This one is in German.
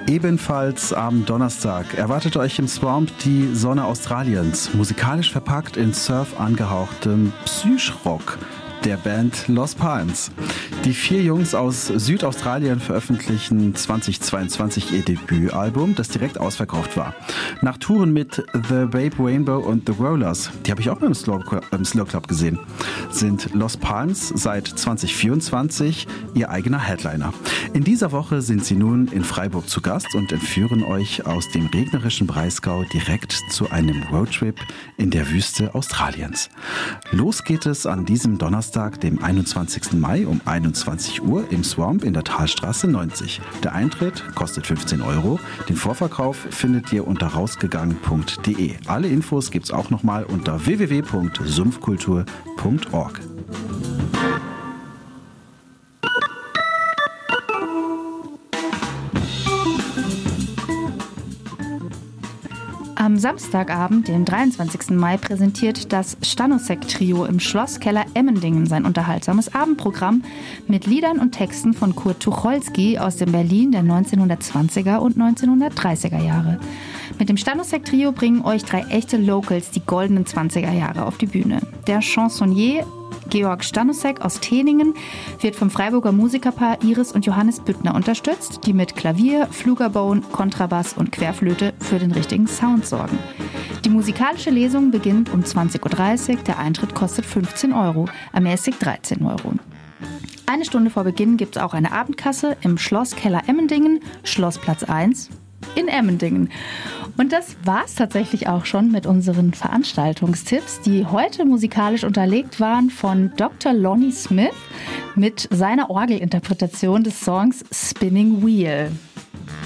Ebenfalls am Donnerstag erwartet euch im Swamp die Sonne Australiens, musikalisch verpackt in Surf angehauchtem Psychrock der Band Los Palms. Die 4 Jungs aus Südaustralien veröffentlichen 2022 ihr Debütalbum, das direkt ausverkauft war. Nach Touren mit The Babe Rainbow und The Rollers, die habe ich auch beim Slow Club gesehen, sind Los Palms seit 2024 ihr eigener Headliner. In dieser Woche sind sie nun in Freiburg zu Gast und entführen euch aus dem regnerischen Breisgau direkt zu einem Roadtrip in der Wüste Australiens. Los geht es an diesem Donnerstag, dem 21. Mai um 21 Uhr im Swamp in der Talstraße 90. Der Eintritt kostet 15 €. Den Vorverkauf findet ihr unter rausgegangen.de. Alle Infos gibt's auch nochmal unter www.sumpfkultur.org. Am Samstagabend, dem 23. Mai, präsentiert das Stanosek-Trio im Schlosskeller Emmendingen sein unterhaltsames Abendprogramm mit Liedern und Texten von Kurt Tucholsky aus dem Berlin der 1920er und 1930er Jahre. Mit dem Stanosek-Trio bringen euch 3 echte Locals die goldenen 20er Jahre auf die Bühne. Der Chansonnier Georg Stanosek aus Teningen wird vom Freiburger Musikerpaar Iris und Johannes Büttner unterstützt, die mit Klavier, Flugelbone, Kontrabass und Querflöte für den richtigen Sound sorgen. Die musikalische Lesung beginnt um 20.30 Uhr, der Eintritt kostet 15 €, ermäßigt 13 €. Eine Stunde vor Beginn gibt es auch eine Abendkasse im Schlosskeller Emmendingen, Schlossplatz 1 in Emmendingen. Und das war's tatsächlich auch schon mit unseren Veranstaltungstipps, die heute musikalisch unterlegt waren von Dr. Lonnie Smith mit seiner Orgelinterpretation des Songs Spinning Wheel.